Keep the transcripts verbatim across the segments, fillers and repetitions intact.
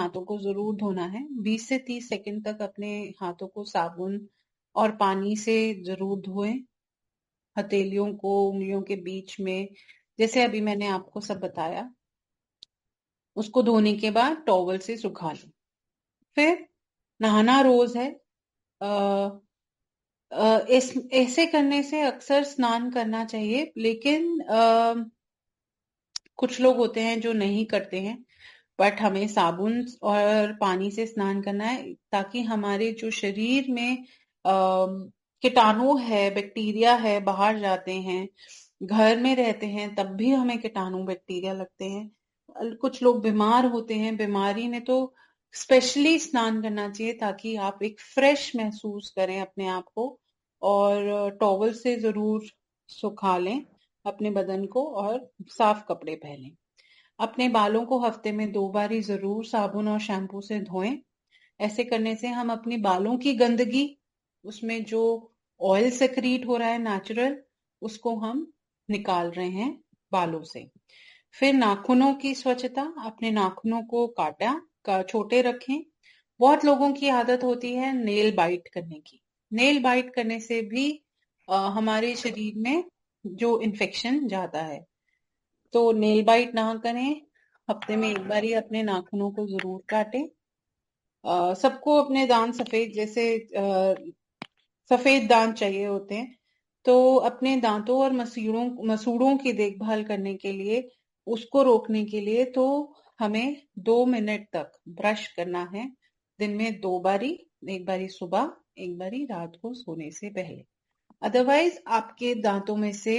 हाथों को जरूर धोना है। बीस से तीस सेकंड तक अपने हाथों को साबुन और पानी से जरूर धोएं, हथेलियों को उंगलियों के बीच में, जैसे अभी मैंने आपको सब बताया। उसको धोने के बाद टॉवल से सुखा लें। फिर नहाना रोज है। आ, इस ऐसे करने से अक्सर स्नान करना चाहिए, लेकिन आ, कुछ लोग होते हैं जो नहीं करते हैं, बट हमें साबुन और पानी से स्नान करना है, ताकि हमारे जो शरीर में कीटाणु है, बैक्टीरिया है, बाहर जाते हैं, घर में रहते हैं, तब भी हमें कीटाणु बैक्टीरिया लगते हैं। कुछ लोग बीमार होते हैं, बीमारी में तो स्पेशली स्नान करना चाहिए, ताकि आप एक फ्रेश महसूस करें अपने आप को। और टॉवल से जरूर सुखा लें अपने बदन को और साफ कपड़े पहनें। अपने बालों को हफ्ते में दो बार ही जरूर साबुन और शैम्पू से धोएं। ऐसे करने से हम अपने बालों की गंदगी, उसमें जो ऑयल सेक्रीट हो रहा है नेचुरल, उसको हम निकाल रहे हैं बालों से। फिर नाखूनों की स्वच्छता, अपने नाखूनों को काटा का छोटे रखें। बहुत लोगों की आदत होती है नेल बाइट करने की। नेल बाइट करने से भी आ, हमारे शरीर में जो इन्फेक्शन जाता है, तो नेल बाइट ना करें। हफ्ते में एक बार ही अपने नाखूनों को जरूर काटें। अ, सबको अपने दांत सफेद, जैसे अ, सफेद दांत चाहिए होते हैं, तो अपने दांतों और मसूड़ों मसूड़ों की देखभाल करने के लिए, उसको रोकने के लिए, तो हमें दो मिनट तक ब्रश करना है दिन में दो बारी, एक बारी सुबह, एक बारी रात को सोने से पहले। अदरवाइज आपके दांतों में से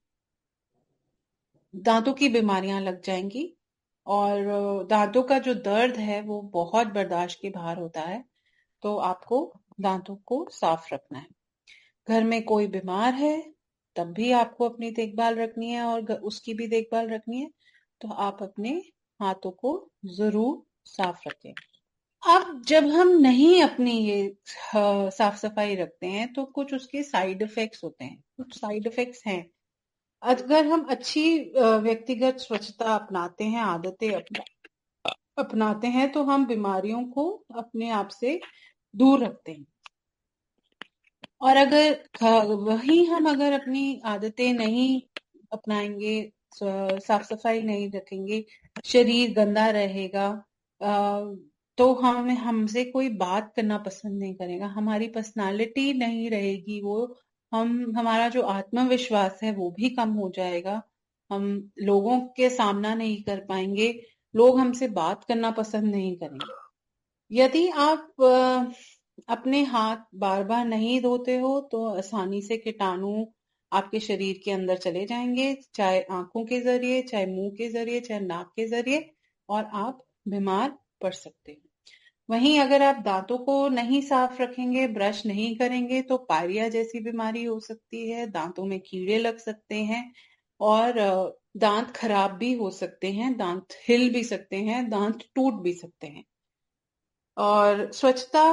दांतों की बीमारियां लग जाएंगी, और दांतों का जो दर्द है वो बहुत बर्दाश्त के बाहर होता है। तो आपको दांतों को साफ रखना है। घर में कोई बीमार है तब भी आपको अपनी देखभाल रखनी है और उसकी भी देखभाल रखनी है, तो आप अपने हाथों को जरूर साफ रखें। अब जब हम नहीं अपनी ये साफ सफाई रखते हैं, तो कुछ उसके साइड इफेक्ट्स होते हैं। कुछ साइड इफेक्ट्स हैं। अगर हम अच्छी व्यक्तिगत स्वच्छता अपनाते हैं, आदतें अपना, अपनाते हैं, तो हम बीमारियों को अपने आप से दूर रखते हैं। और अगर वही हम अगर अपनी आदतें नहीं अपनाएंगे, साफ सफाई नहीं रखेंगे, शरीर गंदा रहेगा, तो हम हमसे कोई बात करना पसंद नहीं करेगा, हमारी पर्सनालिटी नहीं रहेगी वो, हम हमारा जो आत्मविश्वास है वो भी कम हो जाएगा, हम लोगों के सामना नहीं कर पाएंगे, लोग हमसे बात करना पसंद नहीं करेंगे। यदि आप अपने हाथ बार बार नहीं धोते हो, तो आसानी से कीटाणु आपके शरीर के अंदर चले जाएंगे, चाहे आंखों के जरिए, चाहे मुंह के जरिए, चाहे नाक के जरिए, और आप बीमार पड़ सकते हैं। वहीं अगर आप दांतों को नहीं साफ रखेंगे, ब्रश नहीं करेंगे, तो पायरिया जैसी बीमारी हो सकती है, दांतों में कीड़े लग सकते हैं, और दांत खराब भी हो सकते हैं, दांत हिल भी सकते हैं, दांत टूट भी सकते हैं। और स्वच्छता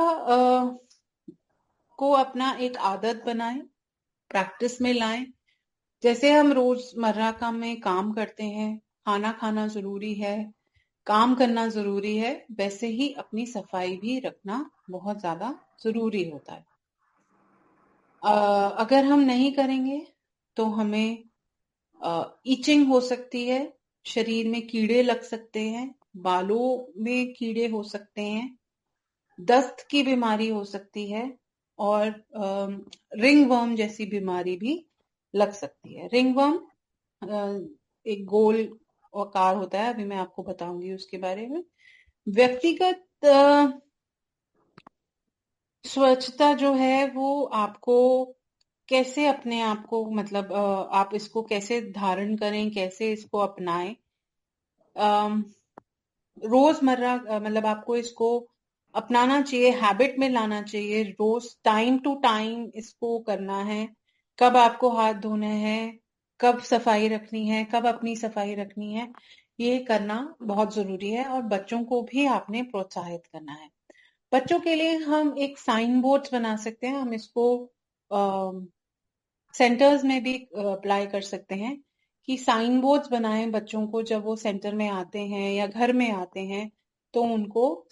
को अपना एक आदत बनाएं, प्रैक्टिस में लाएं। जैसे हम रोजमर्रा का में काम करते हैं, खाना खाना जरूरी है, काम करना जरूरी है, वैसे ही अपनी सफाई भी रखना बहुत ज्यादा जरूरी होता है। अगर हम नहीं करेंगे तो हमें इचिंग हो सकती है, शरीर में कीड़े लग सकते हैं, बालों में कीड़े हो सकते हैं, दस्त की बीमारी हो सकती है, और रिंग वर्म जैसी बीमारी भी लग सकती है। रिंग वर्म एक गोल आकार होता है, अभी मैं आपको बताऊंगी उसके बारे में। व्यक्तिगत स्वच्छता जो है वो आपको कैसे अपने आप को, मतलब आप इसको कैसे धारण करें, कैसे इसको अपनाएं। रोजमर्रा मतलब आपको इसको अपनाना चाहिए, हैबिट में लाना चाहिए, रोज टाइम टू टाइम इसको करना है। कब आपको हाथ धोने हैं, कब सफाई रखनी है, कब अपनी सफाई रखनी है, ये करना बहुत जरूरी है। और बच्चों को भी आपने प्रोत्साहित करना है। बच्चों के लिए हम एक साइन बोर्ड्स बना सकते हैं, हम इसको सेंटर्स में भी अप्लाई कर सकते हैं कि साइन बोर्ड्स बनाएं बच्चों को, जब वो सेंटर में आते हैं या घर में आते हैं तो उनको